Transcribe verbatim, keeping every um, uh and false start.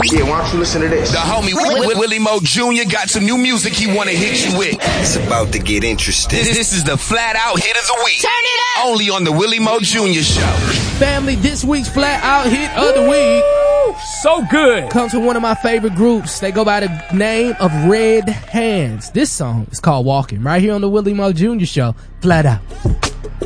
Yeah, why don't you listen to this? The homie Willie, Willie Mo Junior got some new music he wanna hit you with. It's about to get interesting. This, this is the Flat Out Hit of the Week. Turn it up! Only on the Willie Mo Junior Show. Family, this week's Flat Out Hit of the Week so good comes from one of my favorite groups. They go by the name of Red Hands. This song is called Walking, right here on the Willie Mo Junior Show. Flat Out.